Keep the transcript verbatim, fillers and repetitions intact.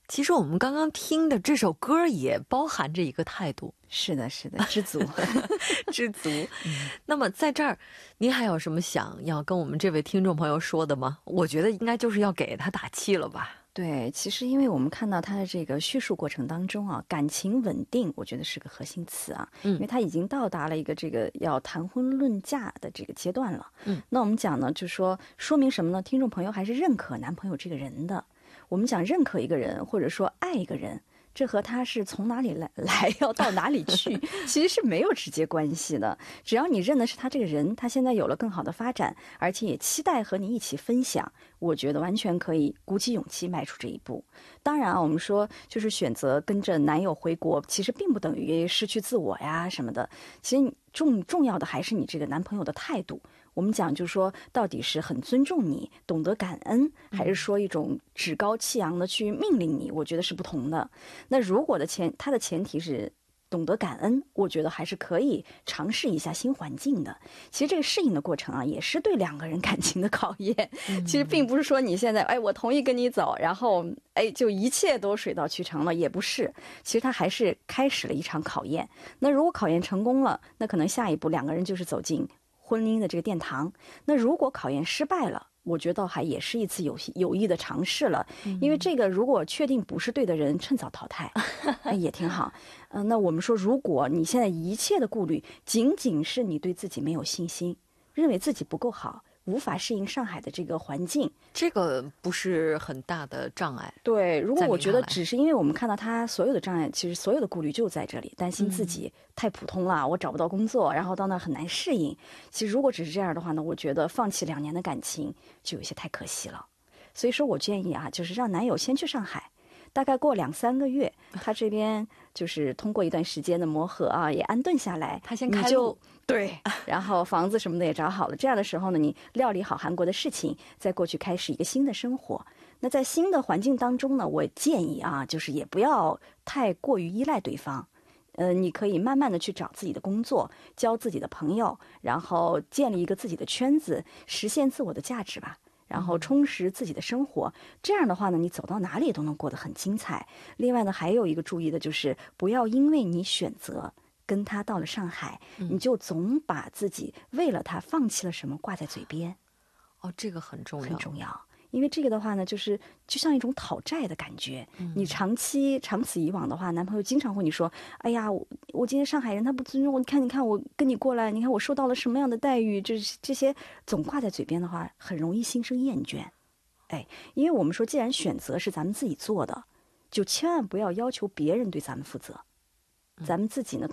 其实我们刚刚听的这首歌也包含着一个态度。 是的，是的，知足， 知足。嗯、那么在这儿，您还有什么想要跟我们这位听众朋友说的吗？我觉得应该就是要给他打气了吧。 对，其实因为我们看到他的这个叙述过程当中啊，感情稳定，我觉得是个核心词啊，嗯，因为他已经到达了一个这个要谈婚论嫁的这个阶段了。嗯，那我们讲呢，就是说说明什么呢？听众朋友还是认可男朋友这个人的。我们讲认可一个人，或者说爱一个人，这和他是从哪里来来要到哪里去其实是没有直接关系的。只要你认的是他这个人，他现在有了更好的发展，而且也期待和你一起分享，我觉得完全可以鼓起勇气迈出这一步。当然啊，我们说就是选择跟着男友回国，其实并不等于失去自我呀什么的。其实重重要的还是你这个男朋友的态度。我们讲就是说，到底是很尊重你，懂得感恩，还是说一种趾高气扬的去命令你，我觉得是不同的。那如果的前他的前提是懂得感恩，我觉得还是可以尝试一下新环境的。其实这个适应的过程啊，也是对两个人感情的考验。嗯、其实并不是说你现在哎我同意跟你走，然后哎就一切都水到渠成了，也不是。其实他还是开始了一场考验。那如果考验成功了，那可能下一步两个人就是走进婚姻的这个殿堂。那如果考验失败了，我觉得还也是一次有有益的尝试了。因为这个如果确定不是对的人，趁早淘汰哎也挺好。嗯、呃，那我们说，如果你现在一切的顾虑仅仅是你对自己没有信心，认为自己不够好，无法适应上海的这个环境， 这个不是很大的障碍。 对，如果我觉得只是因为我们看到他所有的障碍，其实所有的顾虑就在这里，担心自己太普通了，嗯、我找不到工作，然后到那很难适应。其实如果只是这样的话呢，我觉得放弃两年的感情就有些太可惜了。所以说我建议啊，就是让男友先去上海，大概过两三个月，他这边就是通过一段时间的磨合啊，也安顿下来， 他先开路，对，然后房子什么的也找好了。这样的时候呢，你料理好韩国的事情，再过去开始一个新的生活。那在新的环境当中呢，我建议啊，就是也不要太过于依赖对方。呃，你可以慢慢的去找自己的工作，交自己的朋友，然后建立一个自己的圈子，实现自我的价值吧。然后充实自己的生活，这样的话呢，你走到哪里都能过得很精彩。另外呢，还有一个注意的就是，不要因为你选择跟他到了上海，嗯、你就总把自己为了他放弃了什么挂在嘴边。 哦，这个很重要， 很重要。因为这个的话呢，就是就像一种讨债的感觉。嗯、你长期长此以往的话，男朋友经常会你说：“哎呀，我我今天上海人他不尊重我，你看你看我跟你过来，你看我受到了什么样的待遇？”这这些总挂在嘴边的话，很容易心生厌倦。哎，因为我们说，既然选择是咱们自己做的，就千万不要要求别人对咱们负责。咱们自己呢，